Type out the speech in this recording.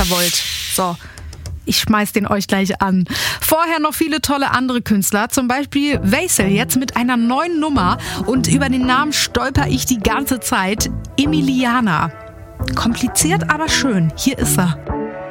ihr wollt. So, ich schmeiß den euch gleich an. Vorher noch viele tolle andere Künstler, zum Beispiel Vaisel jetzt mit einer neuen Nummer und über den Namen stolper ich die ganze Zeit. Emiliana. Kompliziert, aber schön. Hier ist er.